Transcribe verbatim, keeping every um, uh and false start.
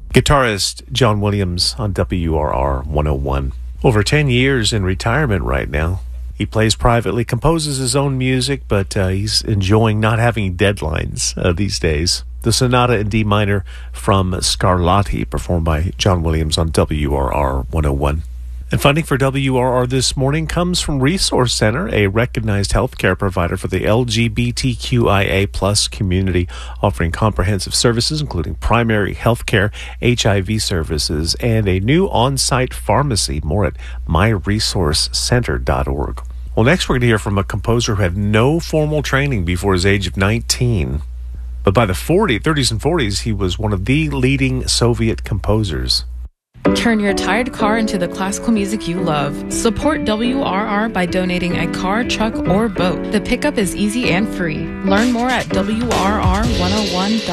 Guitarist John Williams on W R R one oh one. Over ten years in retirement right now. He plays privately, composes his own music, but uh, he's enjoying not having deadlines uh, these days. The Sonata in D minor from Scarlatti, performed by John Williams on W R R one oh one. And funding for W R R this morning comes from Resource Center, a recognized healthcare provider for the L G B T Q I A plus community, offering comprehensive services including primary healthcare, H I V services, and a new on-site pharmacy. More at my resource center dot org. Well, next we're going to hear from a composer who had no formal training before his age of nineteen. But by the forties, thirties and forties, he was one of the leading Soviet composers. Turn your tired car into the classical music you love. Support W R R by donating a car, truck, or boat. The pickup is easy and free. Learn more at W R R one oh one dot org.